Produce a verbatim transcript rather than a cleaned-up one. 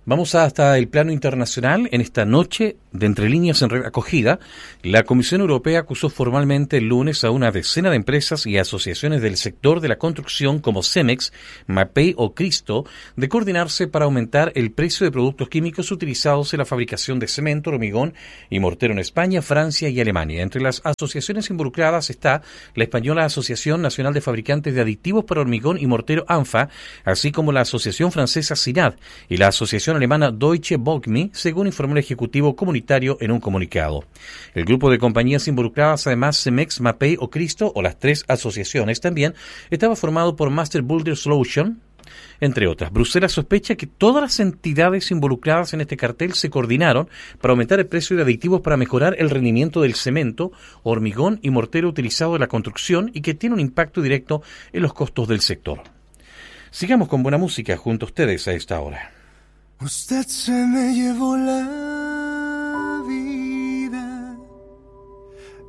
Vamos hasta el plano internacional. En esta noche de Entre Líneas en Acogida, la Comisión Europea acusó formalmente el lunes a una decena de empresas y asociaciones del sector de la construcción como Cemex, Mapei o Cristo de coordinarse para aumentar el precio de productos químicos utilizados en la fabricación de cemento, hormigón y mortero en España, Francia y Alemania. Entre las asociaciones involucradas está la española Asociación Nacional de Fabricantes de Aditivos para Hormigón y Mortero ANFA, así como la Asociación Francesa SINAD y la Asociación alemana Deutsche Bauchemie, según informó el Ejecutivo Comunitario en un comunicado. El grupo de compañías involucradas, además Cemex, Mapei o Cristo, o las tres asociaciones también, estaba formado por Master Builder Solution, entre otras. Bruselas sospecha que todas las entidades involucradas en este cartel se coordinaron para aumentar el precio de aditivos para mejorar el rendimiento del cemento, hormigón y mortero utilizado en la construcción y que tiene un impacto directo en los costos del sector. Sigamos con buena música junto a ustedes a esta hora. Usted se me llevó la